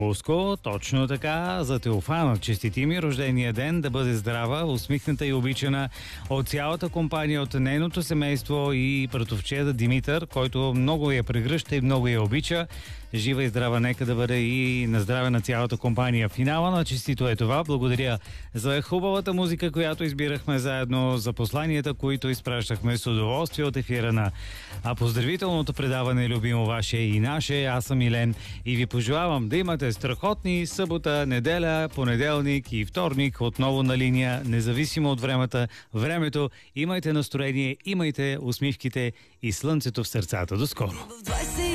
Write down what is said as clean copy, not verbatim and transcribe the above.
Уско, точно така, за Теофана. Честити ми рождения ден, да бъде здрава, усмихната и обичана от цялата компания, от нейното семейство и братовчеда Димитър, който много я прегръща и много я обича. Жива и здрава, нека да бъде и на здраве на цялата компания. Финала на честито е това. Благодаря за хубавата музика, която избирахме заедно, за посланията, които изпращахме с удоволствие от ефира на поздравителното предаване любимо ваше и наше. Аз съм Илен и ви пожелавам да имате страхотни събота, неделя, понеделник и вторник отново на линия, независимо от времето. Имайте настроение, имайте усмивките и слънцето в сърцата. До скоро!